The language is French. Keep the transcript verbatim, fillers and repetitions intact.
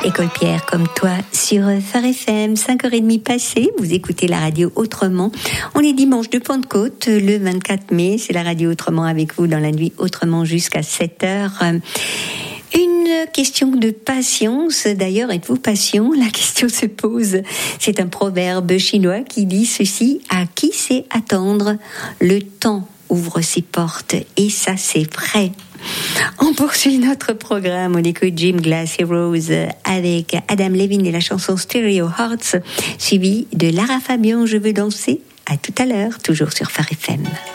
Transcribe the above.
École Pierre comme toi sur Phare F M, cinq heures trente passées, vous écoutez la radio Autrement. On est dimanche de Pentecôte, le vingt-quatre mai, c'est la radio Autrement avec vous dans la nuit Autrement jusqu'à sept heures. Une question de patience, d'ailleurs, êtes-vous patient? La question se pose. C'est un proverbe chinois qui dit ceci: à qui sait attendre? Le temps ouvre ses portes, et ça c'est vrai. On poursuit notre programme, on écoute Jim Glass Heroes avec Adam Levine et la chanson Stereo Hearts, suivi de Lara Fabian, Je veux danser. À tout à l'heure, toujours sur Phare F M.